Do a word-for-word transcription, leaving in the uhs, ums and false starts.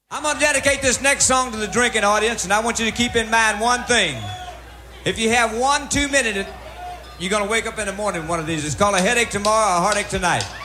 I'm going to dedicate this next song to the drinking audience, and I want you to keep in mind one thing. If you have one two-minute, you're going to wake up in the morning with one of these. It's called a headache tomorrow, a heartache tonight.